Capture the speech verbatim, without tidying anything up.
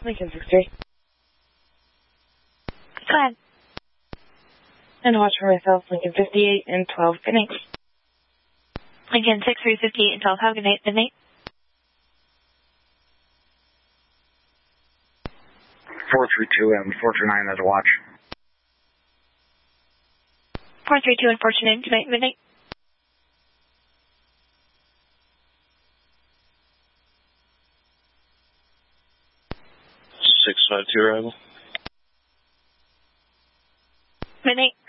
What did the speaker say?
Lincoln six three. Go ahead. And watch for myself, Lincoln fifty-eight and twelve. Good night. Lincoln six three, fifty-eight and twelve. Have a good night. Good night. four three two and four two nine as a watch. four three two and four two nine. Good night. Good night. six five two arrival. Good night.